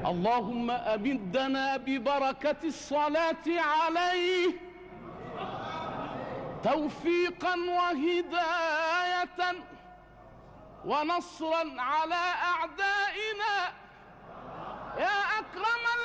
اللهم أمدنا ببركة الصلاة عليه توفيقا وهداية ونصرا على أعدائنا يا أكرم